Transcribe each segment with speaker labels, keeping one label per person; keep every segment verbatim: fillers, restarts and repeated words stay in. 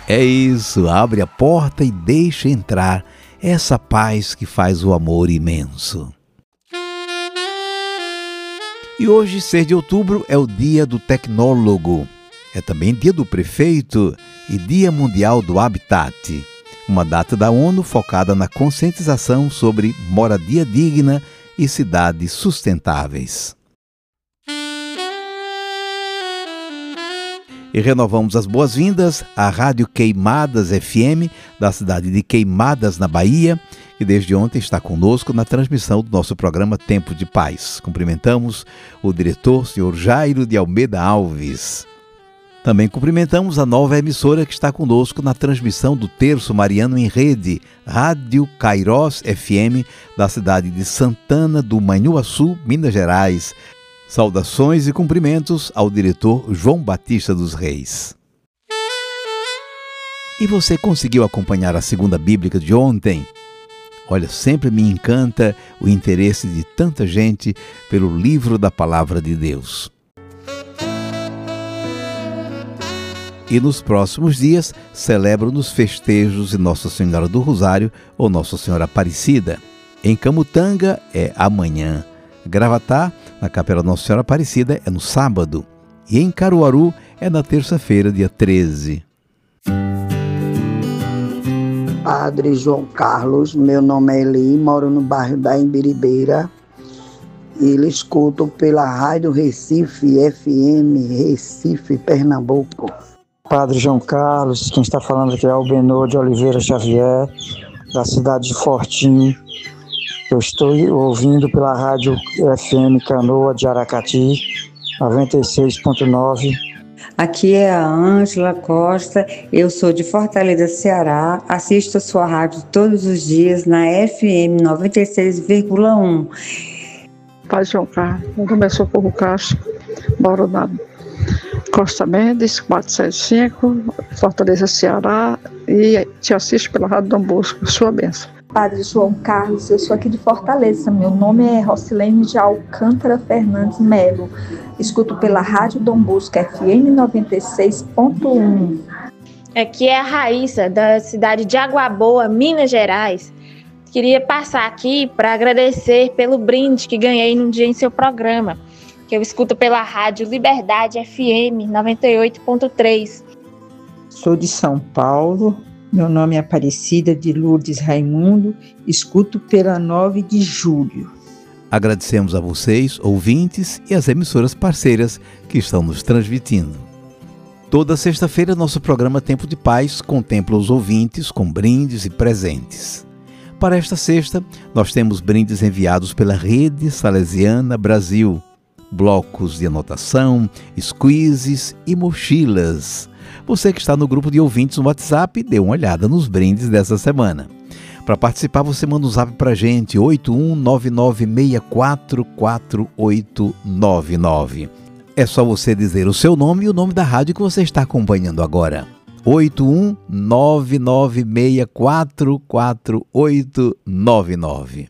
Speaker 1: É isso, abre a porta e deixa entrar essa paz que faz o amor imenso. E hoje, seis de outubro, é o dia do tecnólogo. É também dia do prefeito e dia mundial do habitat. Uma data da ONU focada na conscientização sobre moradia digna e cidades sustentáveis. E renovamos as boas-vindas à Rádio Queimadas F M, da cidade de Queimadas, na Bahia, que desde ontem está conosco na transmissão do nosso programa Tempo de Paz. Cumprimentamos o diretor, senhor Jairo de Almeida Alves. Também cumprimentamos a nova emissora que está conosco na transmissão do Terço Mariano em Rede, Rádio Cairós F M, da cidade de Santana do Manhuaçu, Minas Gerais. Saudações e cumprimentos ao diretor João Batista dos Reis. E você conseguiu acompanhar a segunda bíblica de ontem? Olha, sempre me encanta o interesse de tanta gente pelo livro da Palavra de Deus. E nos próximos dias celebram nos festejos de Nossa Senhora do Rosário ou Nossa Senhora Aparecida. Em Camutanga é amanhã. Gravatá, na Capela Nossa Senhora Aparecida, é no sábado. E em Caruaru é na terça-feira, dia treze.
Speaker 2: Padre João Carlos, meu nome é Eli, moro no bairro da Imbiribeira. E lhe escuto pela Rádio Recife F M, Recife, Pernambuco.
Speaker 3: Padre João Carlos, quem está falando aqui é Albenor de Oliveira Xavier, da cidade de Fortim. Eu estou ouvindo pela Rádio F M Canoa de Aracati, noventa e seis ponto nove.
Speaker 4: Aqui é a Ângela Costa, eu sou de Fortaleza, Ceará, assisto a sua rádio todos os dias na F M noventa e seis vírgula um.
Speaker 5: Pai João Carlos, meu nome é Socorro Castro, moro na Costa Mendes, quatrocentos e cinco, Fortaleza, Ceará, e te assisto pela Rádio Dom Bosco. Sua bênção.
Speaker 6: Padre João Carlos, eu sou aqui de Fortaleza, meu nome é Rocilene de Alcântara Fernandes Melo, escuto pela Rádio Dom Bosco F M noventa e seis ponto um.
Speaker 7: Aqui é a Raíssa, da cidade de Água-Boa, Minas Gerais. Queria passar aqui para agradecer pelo brinde que ganhei num dia em seu programa, que eu escuto pela Rádio Liberdade F M noventa e oito ponto três.
Speaker 8: Sou de São Paulo. Meu nome é Aparecida de Lourdes Raimundo, escuto pela nove de julho.
Speaker 1: Agradecemos a vocês, ouvintes, e as emissoras parceiras que estão nos transmitindo. Toda sexta-feira, nosso programa Tempo de Paz contempla os ouvintes com brindes e presentes. Para esta sexta, nós temos brindes enviados pela Rede Salesiana Brasil, blocos de anotação, squeezes e mochilas. Você que está no grupo de ouvintes no WhatsApp, dê uma olhada nos brindes dessa semana. Para participar, você manda um zap para a gente, oito um nove nove seis quatro quatro oito nove nove. É só você dizer o seu nome e o nome da rádio que você está acompanhando agora. oito um nove nove seis quatro quatro oito nove nove.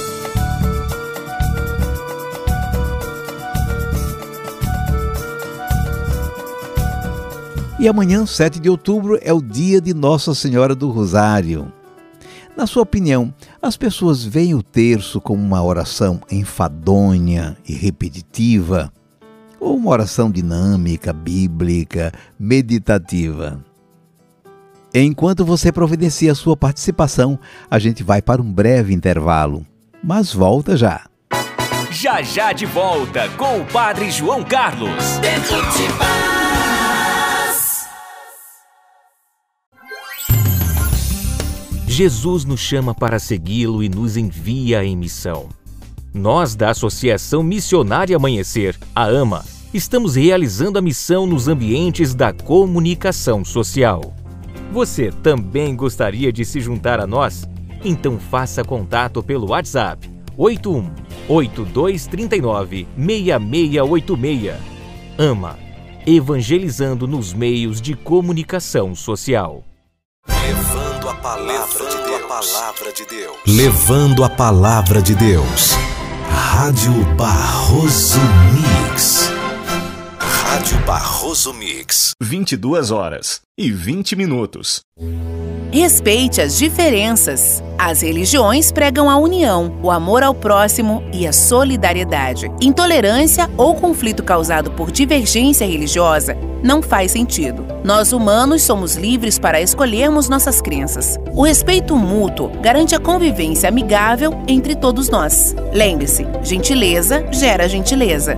Speaker 1: E amanhã, sete de outubro, é o dia de Nossa Senhora do Rosário. Na sua opinião, as pessoas veem o terço como uma oração enfadonha e repetitiva? Ou uma oração dinâmica, bíblica, meditativa? Enquanto você providencia a sua participação, a gente vai para um breve intervalo. Mas volta já.
Speaker 9: Já já de volta com o Padre João Carlos. Tempo de Paz. Jesus nos chama para segui-lo e nos envia em missão. Nós, da Associação Missionária Amanhecer, a AMA, estamos realizando a missão nos ambientes da comunicação social. Você também gostaria de se juntar a nós? Então faça contato pelo WhatsApp oito um oito dois três nove seis seis oito seis. AMA, evangelizando nos meios de comunicação social.
Speaker 10: Levando a palavra de Deus. A palavra de Deus. Levando a palavra de Deus. Rádio Barroso Mix. Rádio Barroso Mix.
Speaker 11: vinte e duas horas e vinte minutos.
Speaker 12: Respeite as diferenças. As religiões pregam a união, o amor ao próximo e a solidariedade. Intolerância ou conflito causado por divergência religiosa não faz sentido. Nós humanos somos livres para escolhermos nossas crenças. O respeito mútuo garante a convivência amigável entre todos nós. Lembre-se, gentileza gera gentileza.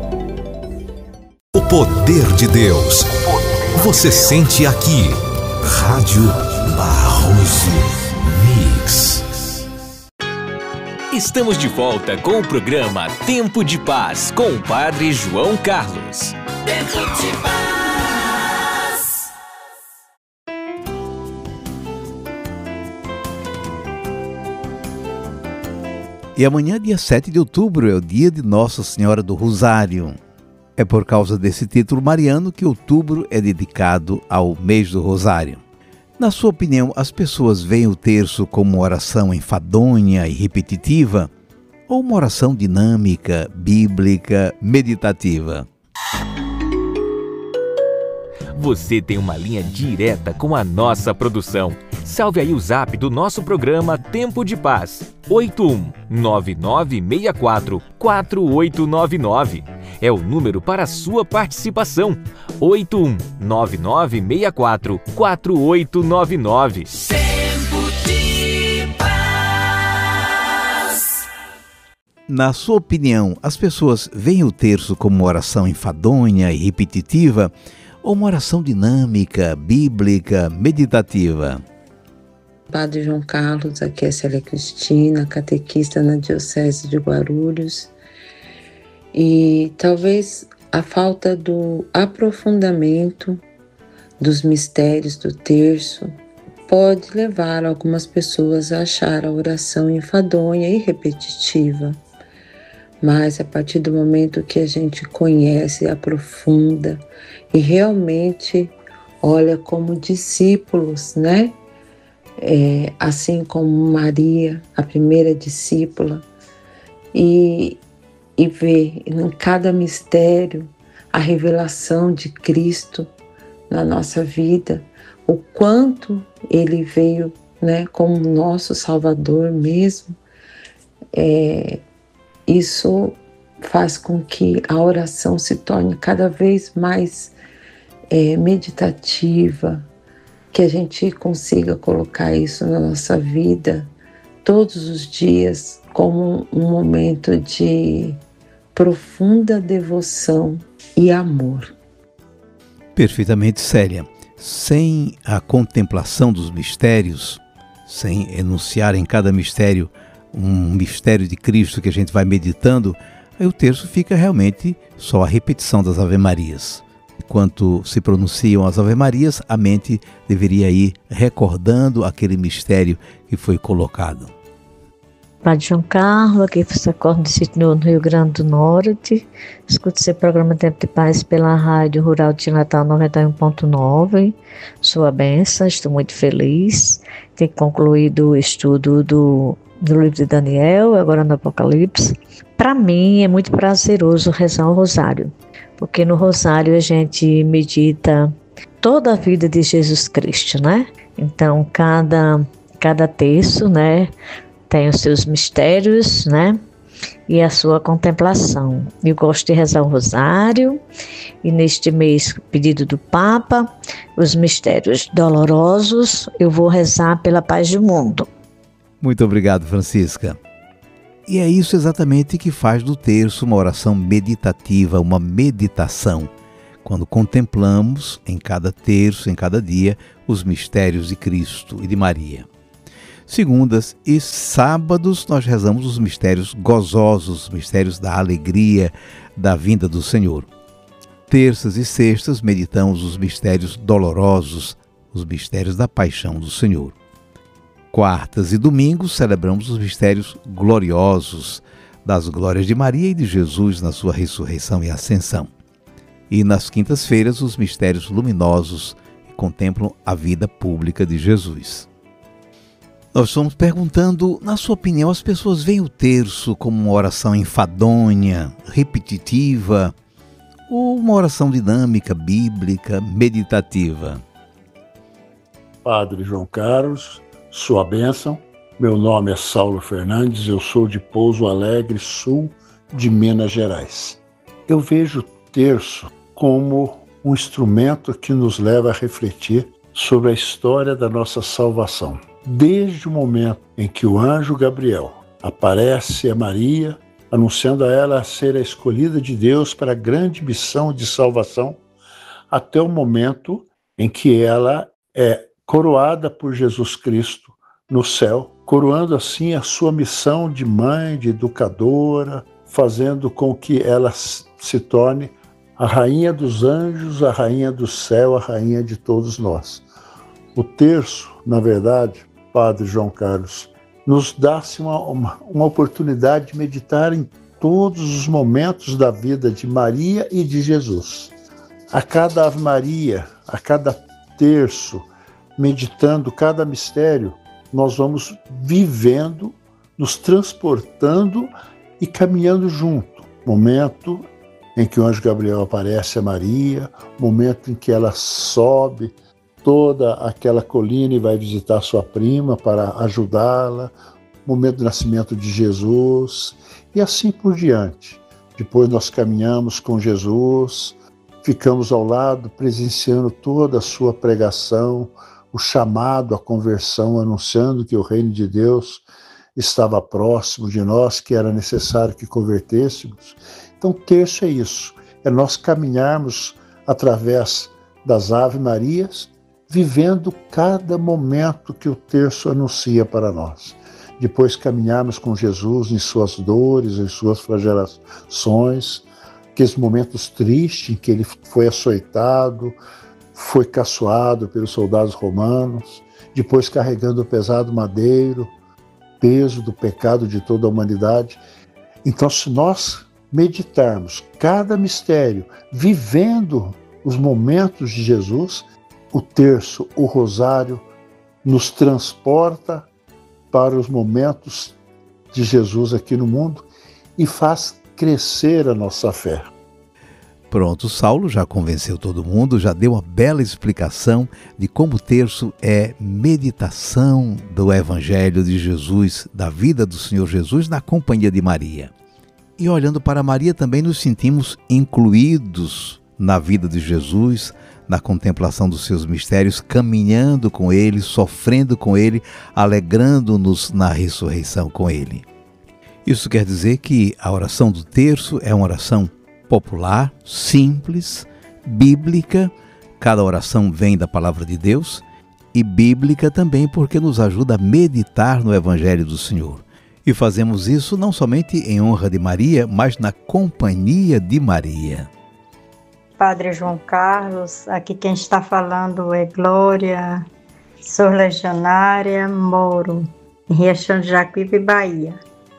Speaker 10: O poder de Deus. Você sente aqui. Rádio Barroso Mix.
Speaker 9: Estamos de volta com o programa Tempo de Paz com o Padre João Carlos.
Speaker 13: Tempo de Paz.
Speaker 1: E amanhã, dia sete de outubro, é o dia de Nossa Senhora do Rosário. É por causa desse título mariano que outubro é dedicado ao mês do Rosário. Na sua opinião, as pessoas veem o terço como uma oração enfadonha e repetitiva ou uma oração dinâmica, bíblica, meditativa?
Speaker 9: Você tem uma linha direta com a nossa produção. Salve aí o zap do nosso programa Tempo de Paz, oito um nove nove seis quatro quatro oito nove nove. É o número para a sua participação, oito um nove nove seis quatro quatro oito nove nove.
Speaker 13: Tempo de Paz.
Speaker 1: Na sua opinião, as pessoas veem o terço como uma oração enfadonha e repetitiva ou uma oração dinâmica, bíblica, meditativa?
Speaker 14: Padre João Carlos, aqui é Célia Cristina, catequista na Diocese de Guarulhos. E talvez a falta do aprofundamento dos mistérios do terço pode levar algumas pessoas a achar a oração enfadonha e repetitiva. Mas a partir do momento que a gente conhece, aprofunda e realmente olha como discípulos, né? É, assim como Maria, a primeira discípula, e, e vê em cada mistério a revelação de Cristo na nossa vida, o quanto Ele veio, né, como nosso Salvador mesmo. É, isso faz com que a oração se torne cada vez mais é, meditativa, que a gente consiga colocar isso na nossa vida todos os dias como um momento de profunda devoção e amor.
Speaker 1: Perfeitamente, Célia. Sem a contemplação dos mistérios, sem enunciar em cada mistério um mistério de Cristo que a gente vai meditando, aí o terço fica realmente só a repetição das Ave-Marias. Enquanto se pronunciam as Ave-Marias, a mente deveria ir recordando aquele mistério que foi colocado.
Speaker 15: Padre João Carlos, aqui do sítio no Rio Grande do Norte. Escuto esse programa Tempo de Paz pela Rádio Rural de Natal noventa e um ponto nove. Sua bênção, estou muito feliz. Tenho concluído o estudo do, do livro de Daniel, agora no Apocalipse. Para mim é muito prazeroso rezar o rosário, porque no rosário a gente medita toda a vida de Jesus Cristo, né? Então cada, cada terço, né, tem os seus mistérios, né, e a sua contemplação. Eu gosto de rezar o rosário, e neste mês, pedido do Papa, os mistérios dolorosos, eu vou rezar pela paz do mundo.
Speaker 1: Muito obrigado, Francisca. E é isso exatamente que faz do terço uma oração meditativa, uma meditação, quando contemplamos em cada terço, em cada dia, os mistérios de Cristo e de Maria. Segundas e sábados nós rezamos os mistérios gozosos, os mistérios da alegria da vinda do Senhor. Terças e sextas meditamos os mistérios dolorosos, os mistérios da paixão do Senhor. Quartas e domingos celebramos os mistérios gloriosos das glórias de Maria e de Jesus na sua ressurreição e ascensão. E nas quintas-feiras os mistérios luminosos que contemplam a vida pública de Jesus. Nós estamos perguntando, na sua opinião, as pessoas veem o terço como uma oração enfadonha, repetitiva, ou uma oração dinâmica, bíblica, meditativa?
Speaker 16: Padre João Carlos, sua bênção. Meu nome é Saulo Fernandes, eu sou de Pouso Alegre, sul de Minas Gerais. Eu vejo o terço como um instrumento que nos leva a refletir sobre a história da nossa salvação. Desde o momento em que o anjo Gabriel aparece a Maria, anunciando a ela ser a escolhida de Deus para a grande missão de salvação, até o momento em que ela é coroada por Jesus Cristo no céu, coroando assim a sua missão de mãe, de educadora, fazendo com que ela se torne a rainha dos anjos, a rainha do céu, a rainha de todos nós. O terço, na verdade, Padre João Carlos, nos dá-se uma, uma, uma oportunidade de meditar em todos os momentos da vida de Maria e de Jesus. A cada Ave Maria, a cada terço, meditando cada mistério, nós vamos vivendo, nos transportando e caminhando junto. Momento em que o anjo Gabriel aparece a Maria, momento em que ela sobe toda aquela colina e vai visitar sua prima para ajudá-la, momento do nascimento de Jesus, e assim por diante. Depois nós caminhamos com Jesus, ficamos ao lado, presenciando toda a sua pregação, o chamado à conversão, anunciando que o reino de Deus estava próximo de nós, que era necessário que convertêssemos. Então, terço é isso, é nós caminharmos através das Ave Marias, vivendo cada momento que o terço anuncia para nós. Depois caminharmos com Jesus em suas dores, em suas flagelações, aqueles momentos tristes em que ele foi açoitado, foi caçoado pelos soldados romanos, depois carregando o pesado madeiro, peso do pecado de toda a humanidade. Então, se nós meditarmos cada mistério, vivendo os momentos de Jesus, o terço, o rosário, nos transporta para os momentos de Jesus aqui no mundo e faz crescer a nossa fé.
Speaker 1: Pronto, Saulo já convenceu todo mundo, já deu uma bela explicação de como o terço é meditação do Evangelho de Jesus, da vida do Senhor Jesus na companhia de Maria. E olhando para Maria também nos sentimos incluídos na vida de Jesus, na contemplação dos seus mistérios, caminhando com Ele, sofrendo com Ele, alegrando-nos na ressurreição com Ele. Isso quer dizer que a oração do terço é uma oração popular, simples, bíblica. Cada oração vem da palavra de Deus e bíblica também porque nos ajuda a meditar no Evangelho do Senhor. E fazemos isso não somente em honra de Maria, mas na companhia de Maria.
Speaker 17: Padre João Carlos, aqui quem está falando é Glória, sou legionária, moro em Riachão de Jacuípe, Bahia.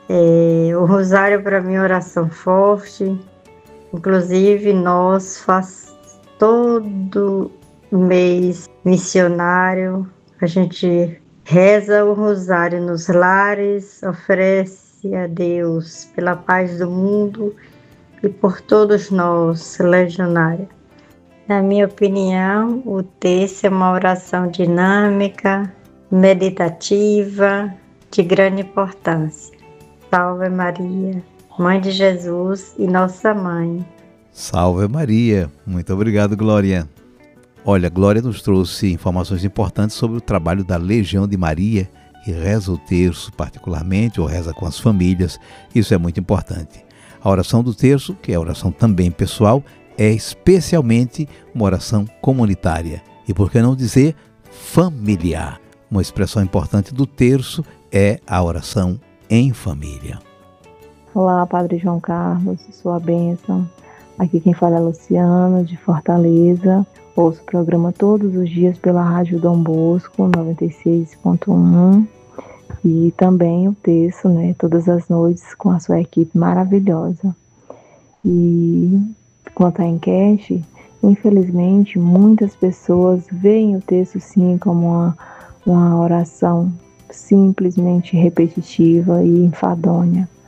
Speaker 17: É, o rosário para mim é oração forte. Inclusive, nós faz todo mês missionário, a gente reza o rosário nos lares, oferece a Deus pela paz do mundo e por todos nós, legionária. Na minha opinião, o terço é uma oração dinâmica, meditativa, de grande importância. Salve Maria, Mãe de Jesus e Nossa Mãe.
Speaker 1: Salve Maria. Muito obrigado, Glória. Olha, Glória nos trouxe informações importantes sobre o trabalho da Legião de Maria, que reza o terço particularmente, ou reza com as famílias. Isso é muito importante. A oração do terço, que é a oração também pessoal, é especialmente uma oração comunitária. E por que não dizer familiar? Uma expressão importante do terço é a oração em família.
Speaker 18: Olá, Padre João Carlos, sua bênção. Aqui quem fala é Luciana, de Fortaleza. Ouço o programa todos os dias pela Rádio Dom Bosco, noventa e seis ponto um. E também o terço, né, todas as noites com a sua equipe maravilhosa. E quanto à enquete, infelizmente, muitas pessoas veem o terço sim como uma, uma oração simplesmente repetitiva e enfadonha.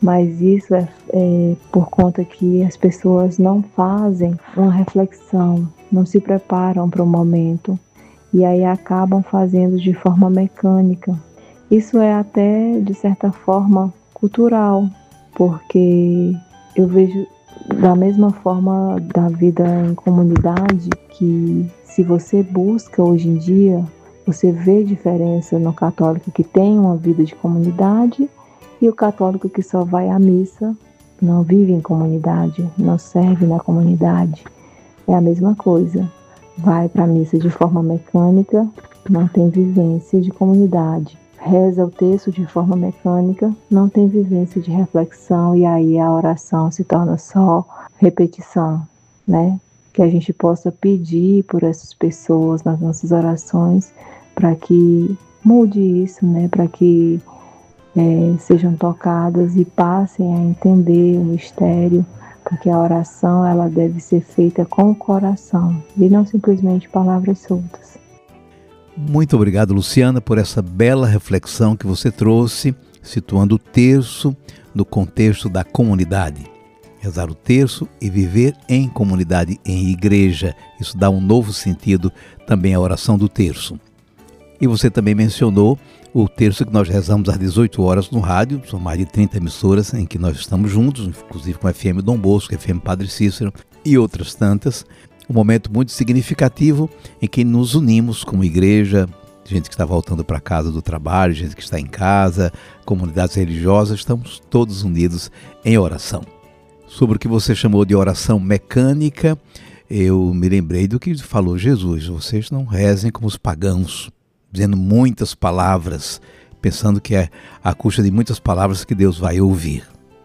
Speaker 18: mas isso é, é por conta que as pessoas não fazem uma reflexão, não se preparam para o momento e aí acabam fazendo de forma mecânica. Isso é até, de certa forma, cultural, porque eu vejo da mesma forma da vida em comunidade, que se você busca hoje em dia, você vê diferença no católico que tem uma vida de comunidade e o católico que só vai à missa, não vive em comunidade, não serve na comunidade. É a mesma coisa. Vai para a missa de forma mecânica, não tem vivência de comunidade. Reza o texto de forma mecânica, não tem vivência de reflexão e aí a oração se torna só repetição, né? Que a gente possa pedir por essas pessoas nas nossas orações para que mude isso, né? Para que é, sejam tocadas e passem a entender o mistério, porque a oração ela deve ser feita com o coração e não simplesmente palavras soltas.
Speaker 1: Muito obrigado, Luciana, por essa bela reflexão que você trouxe, situando o terço no contexto da comunidade. Rezar o terço e viver em comunidade, em igreja. Isso dá um novo sentido também à oração do terço. E você também mencionou o terço que nós rezamos às dezoito horas no rádio. São mais de trinta emissoras em que nós estamos juntos, inclusive com a F M Dom Bosco, F M Padre Cícero e outras tantas. Um momento muito significativo em que nos unimos como igreja, gente que está voltando para casa do trabalho, gente que está em casa, comunidades religiosas, estamos todos unidos em oração. Sobre o que você chamou de oração mecânica, eu me lembrei do que falou Jesus: vocês não rezem como os pagãos, dizendo muitas palavras, pensando que é à custa de muitas palavras que Deus vai ouvir.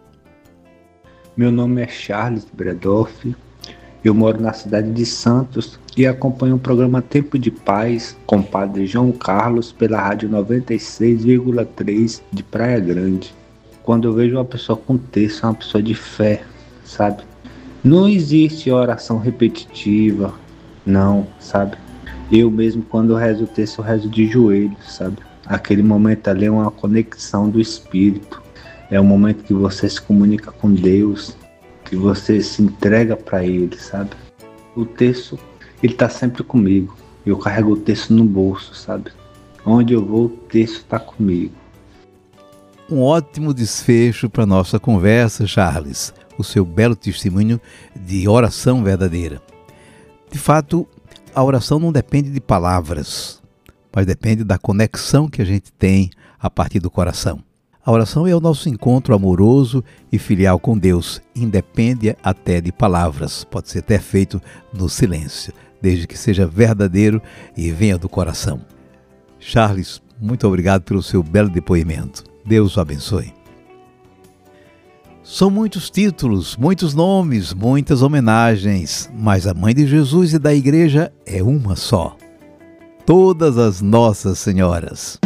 Speaker 19: Meu nome é Charles Bredoff. Eu moro na cidade de Santos e acompanho o programa Tempo de Paz com o Padre João Carlos pela rádio noventa e seis vírgula três de Praia Grande. Quando eu vejo uma pessoa com texto, é uma pessoa de fé, sabe? Não existe oração repetitiva, não, sabe? Eu mesmo, quando eu rezo o texto, eu rezo de joelhos, sabe? Aquele momento ali é uma conexão do Espírito. É um momento que você se comunica com Deus, que você se entrega para Ele, sabe? O texto, ele está sempre comigo. Eu carrego o texto no bolso, sabe? Onde eu vou, o texto está comigo.
Speaker 1: Um ótimo desfecho para a nossa conversa, Charles. O seu belo testemunho de oração verdadeira. De fato, a oração não depende de palavras, mas depende da conexão que a gente tem a partir do coração. A oração é o nosso encontro amoroso e filial com Deus, independe até de palavras, pode ser até feito no silêncio, desde que seja verdadeiro e venha do coração. Charles, muito obrigado pelo seu belo depoimento. Deus o abençoe. São muitos títulos, muitos nomes, muitas homenagens, mas a Mãe de Jesus e da Igreja é uma só. Todas as Nossas Senhoras.